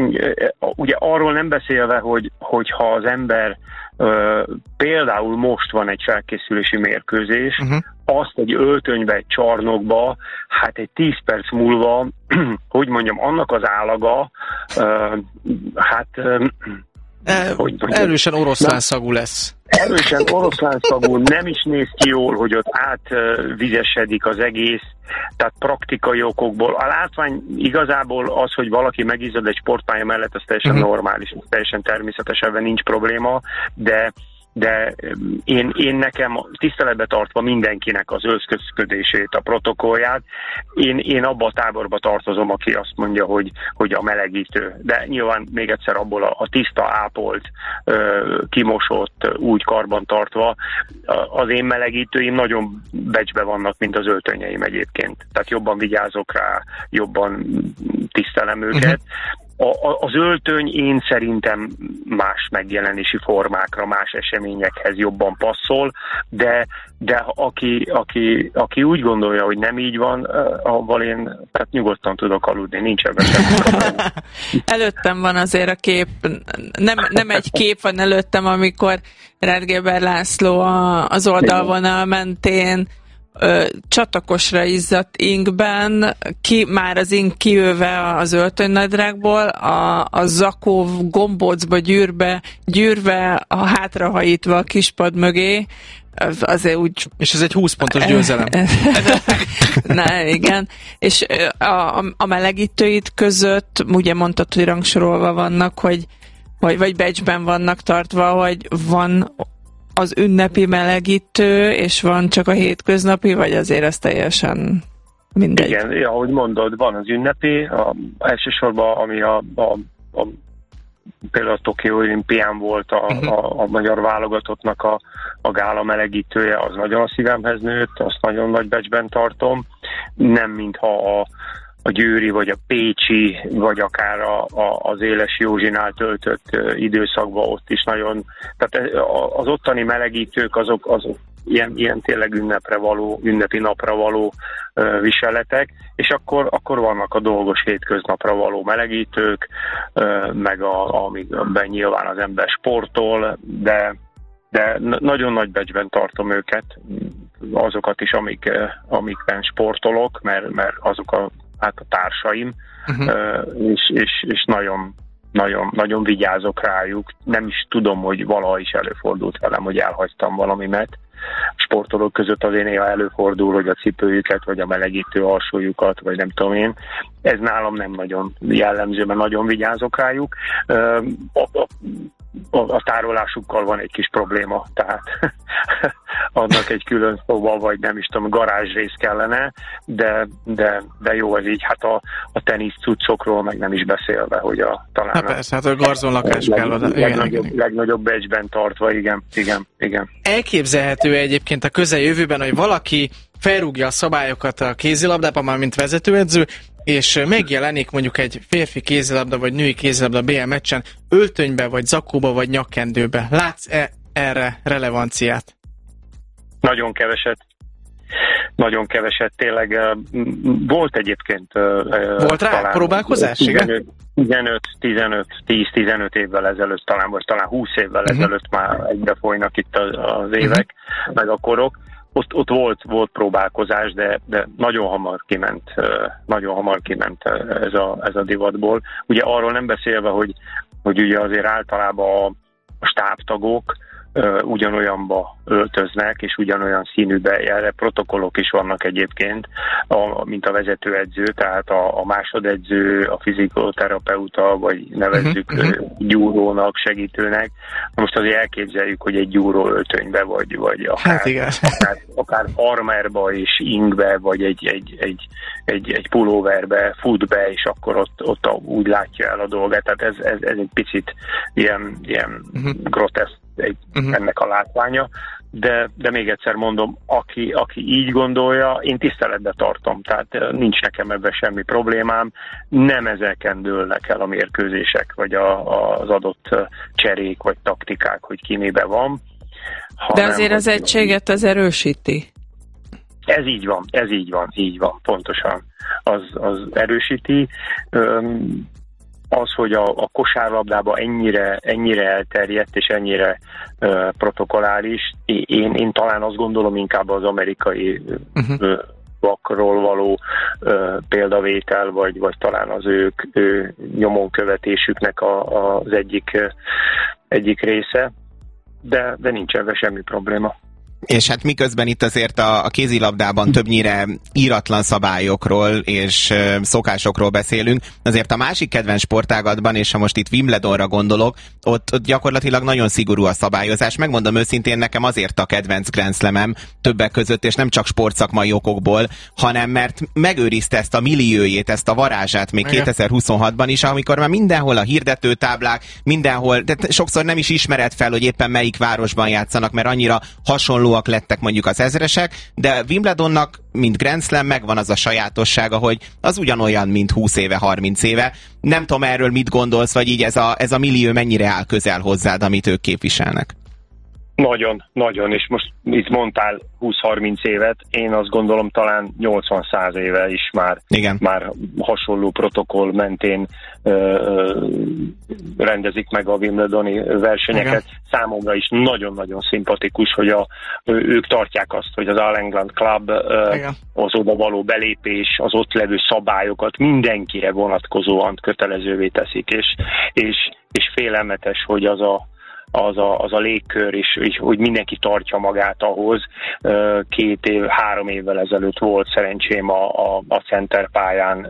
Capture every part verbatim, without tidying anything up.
ugye arról nem beszélve, hogy, hogyha az ember például most van egy felkészülési mérkőzés, uh-huh. azt egy öltönybe, egy csarnokba, hát egy tíz perc múlva, hogy mondjam, annak az állaga, hát... El, erősen oroszlán szagú lesz. Erősen oroszlán szagú, nem is néz ki jól, hogy ott átvizesedik az egész, tehát praktikai okokból. A látvány igazából az, hogy valaki megizzad egy sportpálya mellett, az teljesen uh-huh. normális, az teljesen természetes, ebben nincs probléma, de de én, én nekem tiszteletbe tartva mindenkinek az öltözködését, a protokollját, én, én abba a táborba tartozom, aki azt mondja, hogy, hogy a melegítő. De nyilván még egyszer abból a, a tiszta, ápolt, kimosott, úgy karban tartva, az én melegítőim nagyon becsbe vannak, mint az öltönyeim egyébként. Tehát jobban vigyázok rá, jobban tisztelem őket. Uh-huh. A, az öltöny én szerintem más megjelenési formákra, más eseményekhez jobban passzol, de, de aki, aki, aki úgy gondolja, hogy nem így van, avval én tehát nyugodtan tudok aludni, nincs ebben semmi. Előttem van azért a kép, nem, nem egy kép van előttem, amikor Redgeber László a, az oldalvonal mentén Ö, csatakosra izzadt inkben, ki, már az ink kijöve az öltönynadrágból, a, a zakó gombócba gyűrbe, gyűrve, a hátrahajítva a kispad mögé, azért úgy... És ez egy húsz pontos győzelem. Na, igen. És a, a melegítőit között, ugye mondtad, hogy rangsorolva vannak, hogy vagy, vagy becsben vannak tartva, hogy van az ünnepi melegítő, és van csak a hétköznapi, vagy azért ez teljesen mindegy? Igen, ahogy mondod, van az ünnepi, a, elsősorban ami a, a, a például a Tokió olimpián volt a, uh-huh. a, a magyar válogatottnak a, a gála melegítője, az nagyon a szívemhez nőtt, azt nagyon nagy becsben tartom, nem mintha a a győri, vagy a pécsi, vagy akár a, a, az Éles Józsinál töltött uh, időszakban ott is nagyon, tehát az ottani melegítők azok, azok ilyen, ilyen tényleg ünnepre való, ünnepi napra való uh, viseletek, és akkor, akkor vannak a dolgos hétköznapra való melegítők, uh, meg a, amikben nyilván az ember sportol, de de nagyon nagy becsben tartom őket, azokat is, amik, amikben sportolok, mert, mert azok a hát a társaim, uh-huh. és, és, és nagyon, nagyon, nagyon vigyázok rájuk. Nem is tudom, hogy valaha is előfordult velem, hogy elhagytam valamimet. Sportolók között azért néha előfordul, hogy a cipőjüket, vagy a melegítő alsójukat, vagy nem tudom én. Ez nálam nem nagyon jellemző, mert nagyon vigyázok rájuk. A, a, a, a tárolásukkal van egy kis probléma, tehát adnak egy külön szoba, vagy nem is tudom, garázsrész kellene, de, de, de jó ez így. Hát a, a tenisz cuccokról meg nem is beszélve, hogy a talán hát persze, hát a garzonlakás a, kell oda. Leg, igen, legnagyobb, igen. legnagyobb becsben tartva, igen, igen, igen. Elképzelhető egyébként a közeljövőben, hogy valaki felrúgja a szabályokat a kézilabdában, már mint vezetőedző, és megjelenik mondjuk egy férfi kézilabda vagy női kézilabda bé el meccsen öltönybe, vagy zakóba, vagy nyakkendőbe. Látsz-e erre relevanciát? Nagyon keveset. Nagyon keveset, tényleg volt egyébként... Volt rá próbálkozás, igen? tizenöt, tíz-tizenöt évvel ezelőtt talán, vagy talán húsz évvel uh-huh. ezelőtt már egybe folynak itt az évek, uh-huh. meg a korok. Ott, ott volt, volt próbálkozás, de, de nagyon hamar kiment, nagyon hamar kiment ez a, ez a divatból. Ugye arról nem beszélve, hogy, hogy ugye azért általában a, a stábtagok Uh, ugyanolyanba öltöznek, és ugyanolyan színűbe, erre protokollok is vannak egyébként, a, mint a vezetőedző, tehát a, a másodedző, a fizikoterapeuta, vagy nevezzük uh-huh. gyúrónak, segítőnek. Most azért elképzeljük, hogy egy gyúró öltönybe, vagy, vagy akár, hát akár, akár farmerba és ingbe, vagy egy, egy, egy, egy, egy pulóverbe fut be, és akkor ott, ott a, úgy látja el a dolgát. Tehát ez, ez, ez egy picit ilyen, ilyen uh-huh. groteszk egy, uh-huh. ennek a látványa, de, de még egyszer mondom, aki, aki így gondolja, én tiszteletbe tartom, tehát nincs nekem ebben semmi problémám, nem ezeken dőlnek el a mérkőzések, vagy a, a, az adott cserék, vagy taktikák, hogy ki mibe van. De azért az egységet az erősíti. Ez így van, ez így van, így van, pontosan. Az, az erősíti. Öm, az, hogy a, a kosárlabdában ennyire, ennyire elterjedt és ennyire uh, protokolláris, én, én talán azt gondolom inkább az amerikai uh-huh. vakról való uh, példavétel, vagy, vagy talán az ők ő nyomon követésüknek a, az egyik, uh, egyik része, de, de nincs ebben semmi probléma. És hát miközben itt azért a, a kézilabdában többnyire íratlan szabályokról és szokásokról beszélünk, azért a másik kedvenc sportágatban, és ha most itt Wimbledonra gondolok, ott, ott gyakorlatilag nagyon szigorú a szabályozás. Megmondom őszintén, nekem azért a kedvenc Grand Slamem többek között, és nem csak sportszakmai okokból, hanem mert megőrizte ezt a milliójét, ezt a varázsát még kétezer-huszonhatban is, amikor már mindenhol a hirdetőtáblák, mindenhol, de sokszor nem is ismered fel, hogy éppen melyik városban játszanak, mert annyira hasonló lettek mondjuk az ezresek, de Wimbledonnak, mint Grand Slam, megvan az a sajátossága, hogy az ugyanolyan, mint húsz éve, harminc éve. Nem tudom, erről mit gondolsz, vagy így ez a, ez a millió mennyire áll közel hozzád, amit ők képviselnek? Nagyon, nagyon, és most itt mondtál húsz-harminc évet, én azt gondolom talán nyolcvan-száz éve is már, már hasonló protokoll mentén ö, ö, rendezik meg a Wimbledoni versenyeket. Igen. Számomra is nagyon-nagyon szimpatikus, hogy a, ők tartják azt, hogy az All England Club ö, az oda való belépés, az ott levő szabályokat mindenkire vonatkozóan kötelezővé teszik, és, és, és félelmetes, hogy az a Az a, az a légkör, és, és hogy mindenki tartja magát ahhoz. Két év, három évvel ezelőtt volt szerencsém a, a, a center pályán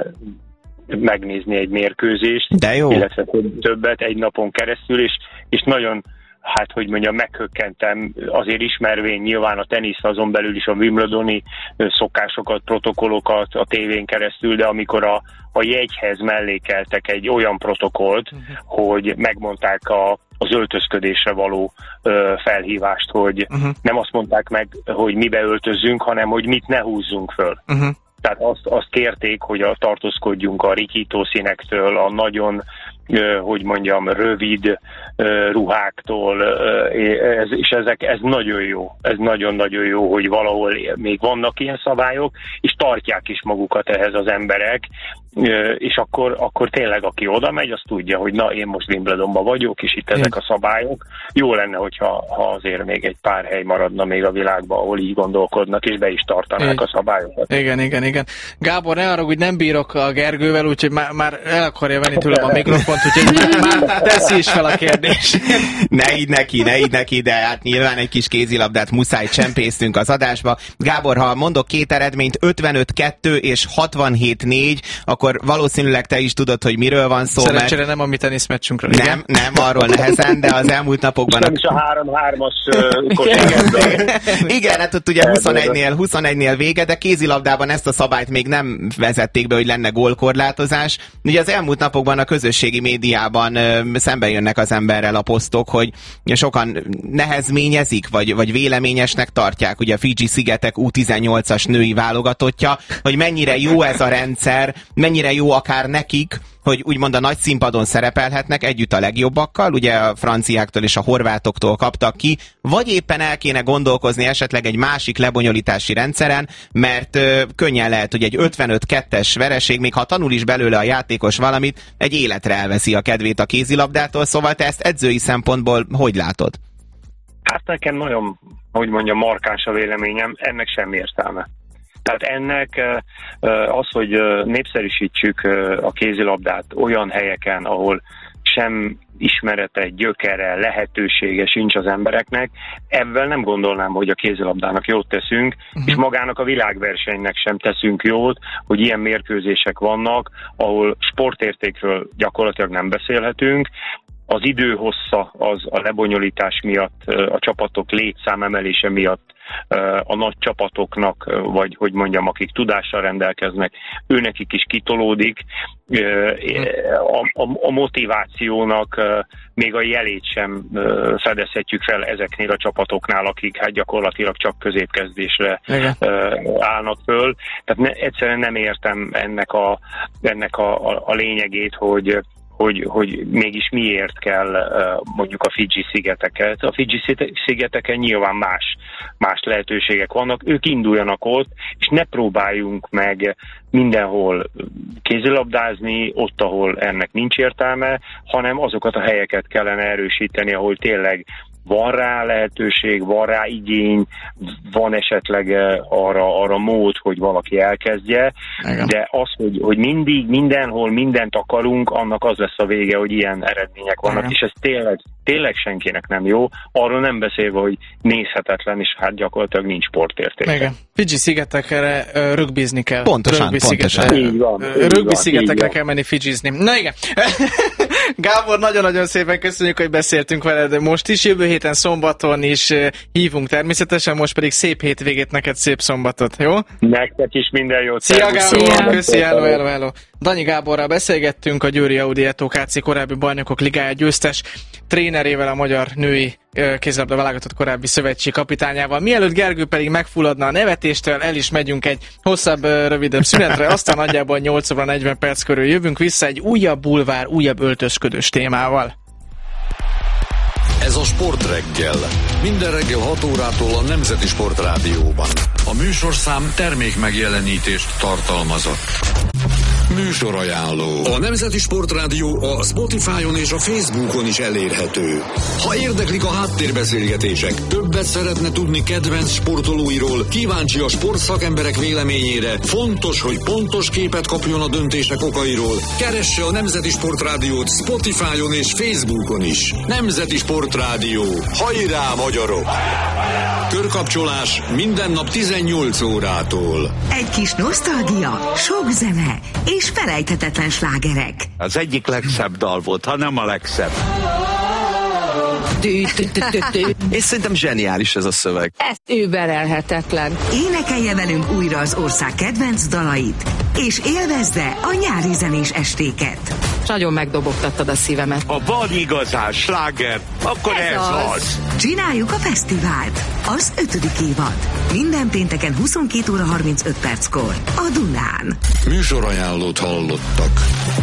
megnézni egy mérkőzést, de jó. Illetve többet egy napon keresztül, és, és nagyon, hát hogy mondjam, meghökkentem, azért ismervén nyilván a tenisz, azon belül is a wimbledoni szokásokat, protokollokat a tévén keresztül, de amikor a, a jegyhez mellékeltek egy olyan protokollt, uh-huh. hogy megmondták a az öltözködésre való ö, felhívást, hogy uh-huh. nem azt mondták meg, hogy mibe öltözzünk, hanem hogy mit ne húzzunk föl. Uh-huh. Tehát azt, azt kérték, hogy a, tartózkodjunk a rikító színektől, a nagyon, ö, hogy mondjam, rövid ö, ruháktól, ö, ez, és ezek, ez nagyon jó. Ez nagyon-nagyon jó, hogy valahol még vannak ilyen szabályok, és tartják is magukat ehhez az emberek, ö, és akkor, akkor tényleg aki oda megy, az tudja, hogy na, én most Wimbledonban vagyok, és itt ezek a szabályok. Jó lenne, hogyha ha azért még egy pár hely maradna még a világban, ahol így gondolkodnak, és be is tartanák a szabályokat. Igen, igen, igen. Gábor, ne arra, hogy nem bírok a Gergővel, úgyhogy már, már el akarja venni tőlem a mikrofont, úgyhogy már teszi is fel a kérdést. Ne így neki, ne így neki, de hát nyilván egy kis kézilabdát muszáj csempésztünk az adásba. Gábor, ha mondok két eredményt, ötvenöt kettő és hatvanhét négy, akkor valószínűleg te is tudod, hogy miről van szó. Szerencsére mert... nem a mi teniszmeccsünkről. Nem, igen? Nem, arról nehezen, de az elmúlt napokban... Nem is a három-hármas Igen, hát ott ugye huszonegynél, huszonegynél vége, de kézilabdában ezt a szabályt még nem vezették be, hogy lenne gólkorlátozás. Ugye az elmúlt napokban a közösségi médiában ö, szembe jönnek az emberrel a posztok, hogy sokan nehezményezik, vagy, vagy véleményesnek tartják, ugye a Fidzsi-szigetek U tizennyolcas női válogatottja, hogy mennyire jó ez a rendszer, mennyire jó akár nekik, hogy úgymond a nagy színpadon szerepelhetnek együtt a legjobbakkal, ugye a franciáktól és a horvátoktól kaptak ki, vagy éppen el kéne gondolkozni esetleg egy másik lebonyolítási rendszeren, mert ö, könnyen lehet, hogy egy ötvenöt kettes vereség, még ha tanul is belőle a játékos valamit, egy életre elveszi a kedvét a kézilabdától, szóval te ezt edzői szempontból hogy látod? Hát nekem nagyon, hogy mondjam, markáns a véleményem, ennek semmi értelme. Tehát ennek az, hogy népszerűsítsük a kézilabdát olyan helyeken, ahol sem ismerete, gyökere, lehetősége sincs az embereknek, ebben nem gondolnám, hogy a kézilabdának jót teszünk, uh-huh. és magának a világversenynek sem teszünk jót, hogy ilyen mérkőzések vannak, ahol sportértékről gyakorlatilag nem beszélhetünk. Az idő hossza az a lebonyolítás miatt, a csapatok létszám emelése miatt, a nagy csapatoknak, vagy hogy mondjam, akik tudással rendelkeznek, őnekik is kitolódik. A, a, a motivációnak még a jelét sem fedezhetjük fel ezeknél a csapatoknál, akik hát gyakorlatilag csak középkezdésre igen. állnak föl. Tehát ne, egyszerűen nem értem ennek a, ennek a, a, a lényegét, hogy hogy, hogy mégis miért kell mondjuk a Fidzsi-szigeteket. A Fidzsi-szigeteken nyilván más, más lehetőségek vannak, ők induljanak ott, és ne próbáljunk meg mindenhol kézilabdázni, ott, ahol ennek nincs értelme, hanem azokat a helyeket kellene erősíteni, ahol tényleg van rá lehetőség, van rá igény, van esetleg arra, arra mód, hogy valaki elkezdje, igen. De az, hogy, hogy mindig, mindenhol mindent akarunk, annak az lesz a vége, hogy ilyen eredmények vannak, igen. És ez tényleg, tényleg senkinek nem jó. Arról nem beszélve, hogy nézhetetlen, és hát gyakorlatilag nincs sportértéke. Igen. Fidzsi-szigetekre uh, rögbizni kell. Pontosan, rögbi pontosan. Szigetre, így van, uh, rögbi-szigetekre kell menni fidzsizni. Na igen. Gábor, nagyon-nagyon szépen köszönjük, hogy beszéltünk veled most is, jövő héten szombaton is hívunk természetesen, most pedig szép hétvégét neked, szép szombatot, jó? Nektek is minden jót. Szia Gábor, köszi, hello, hello, hello. Danyi Gáborral beszélgettünk, a Győri Audi Eto ká cé korábbi bajnokok ligája győztes trénerével, a magyar női kézilabda válogatott korábbi szövetségi kapitányával. Mielőtt Gergő pedig megfulladna a nevetéstől, el is megyünk egy hosszabb, rövidebb szünetre, aztán nagyjából nyolc óra negyven perc körül jövünk vissza egy újabb bulvár, újabb öltözködős témával. Ez a Sportreggel. Minden reggel hat órától a Nemzeti Sportrádióban. A műsorszám termék megjelenítést tartalmazott. Műsorajánló. A Nemzeti Sportrádió a Spotify-on és a Facebookon is elérhető. Ha érdeklik a háttérbeszélgetések, többet szeretne tudni kedvenc sportolóiról, kíváncsi a sportszakemberek véleményére, fontos, hogy pontos képet kapjon a döntések okairól, keresse a Nemzeti Sportrádiót Spotify-on és Facebookon is. Nemzeti Sportrádió. Hajrá, magyarok! Körkapcsolás minden nap tizennyolc órától. Egy kis nosztalgia, sok zene és felejthetetlen slágerek. Az egyik legszebb dal volt, ha nem a legszebb. És szerintem zseniális ez a szöveg. Ez überelhetetlen. Énekelje velünk újra az ország kedvenc dalait, és élvezze a nyári zenés estéket. Nagyon megdobogtattad a szívemet. Ha van igazán sláger, akkor ez, ez az. az. Csináljuk a fesztivált. Az ötödik évad. Minden pénteken huszonkét óra harmincöt perckor. A Dunán. Műsorajánlót hallottak.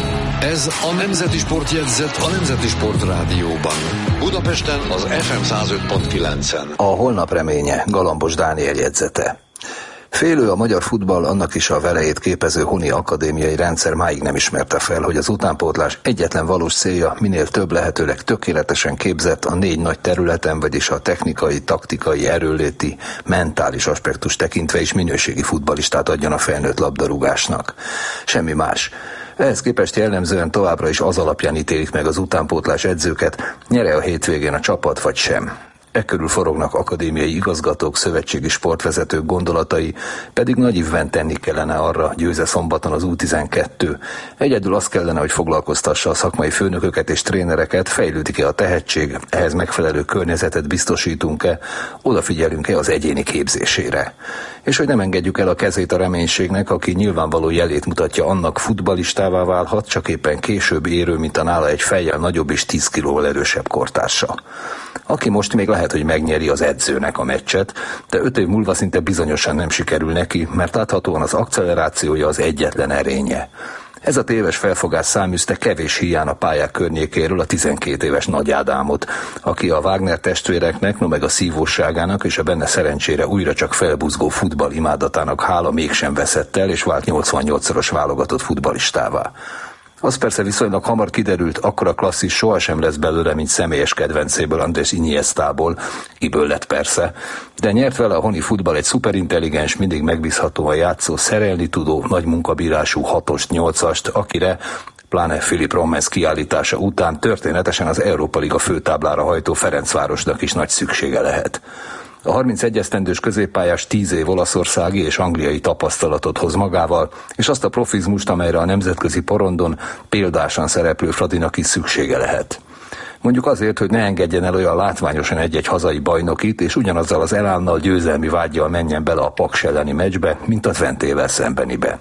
Ez a Nemzeti Sportjegyzet a Nemzeti Sportrádióban. Budapesten az ef em száz öt pont kilencen. A holnap reménye, Galambos Dániel jegyzete. Félő a magyar futball, annak is a velejét képező honi akadémiai rendszer máig nem ismerte fel, hogy az utánpótlás egyetlen valós célja minél több, lehetőleg tökéletesen képzett a négy nagy területen, vagyis a technikai, taktikai, erőléti, mentális aspektus tekintve is minőségi futballistát adjon a felnőtt labdarúgásnak. Semmi más. Ehhez képest jellemzően továbbra is az alapján ítélik meg az utánpótlás edzőket, nyere a hétvégén a csapat vagy sem. Ekkörül forognak akadémiai igazgatók, szövetségi sportvezetők gondolatai, pedig nagy ívben tenni kellene arra, győze szombaton az U tizenkettő. Egyedül az kellene, hogy foglalkoztassa a szakmai főnököket és trénereket, fejlődik-e a tehetség, ehhez megfelelő környezetet biztosítunk-e, odafigyelünk-e az egyéni képzésére. És hogy nem engedjük el a kezét a reménységnek, aki nyilvánvaló jelét mutatja annak, futballistává válhat, csak éppen később érő, mint a nála egy fejjel nagyobb és tíz kilóval erősebb kortársa. Aki most még lehet, hogy megnyeri az edzőnek a meccset, de öt év múlva szinte bizonyosan nem sikerül neki, mert láthatóan az akcelerációja az egyetlen erénye. Ez a téves felfogás száműzte kevés híján a pályák környékéről a tizenkét éves Nagy Ádámot, aki a Wagner testvéreknek, no meg a szívósságának és a benne szerencsére újra csak felbuzgó futball imádatának hála mégsem veszett el, és vált nyolcvannyolcszoros válogatott futballistává. Az persze viszonylag hamar kiderült, akkora klasszis sohasem lesz belőle, mint személyes kedvencéből, Andrés Iniestából, kiből lett persze, de nyert vele a honi futball egy szuperintelligens, mindig megbízhatóan játszó, szerelni tudó, nagy munkabírású hatost, nyolcast, akire pláne Filip Rommens kiállítása után történetesen az Európa Liga főtáblára hajtó Ferencvárosnak is nagy szüksége lehet. A harmincegy esztendős középpályás tíz év olaszországi és angliai tapasztalatot hoz magával, és azt a profizmust, amelyre a nemzetközi porondon példásan szereplő Fradinak is szüksége lehet. Mondjuk azért, hogy ne engedjen el olyan látványosan egy-egy hazai bajnokit, és ugyanazzal az elánnal, győzelmi vággyal menjen bele a Paks elleni meccsbe, mint a Twentével szembenibe.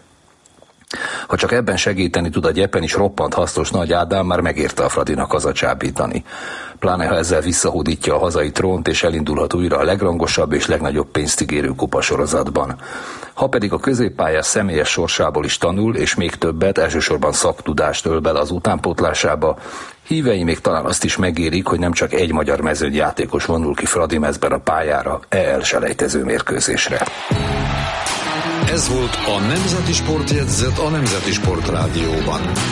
Ha csak ebben segíteni tud a gyepen is roppant hasznos Nagy Ádám, már megérte a Fradinak hazacsábítani. pláne ha ezzel visszahódítja a hazai trónt és elindulhat újra a legrangosabb és legnagyobb pénzt ígérő kupasorozatban. Ha pedig a középpályás személyes sorsából is tanul, és még többet, elsősorban szaktudást öl bele az utánpótlásába, hívei még talán azt is megérik, hogy nem csak egy magyar mezőnyjátékos vonul ki Fradi mezben a pályára E L selejtező mérkőzésre. Ez volt a Nemzeti Sportjegyzet a Nemzeti Sport Rádióban.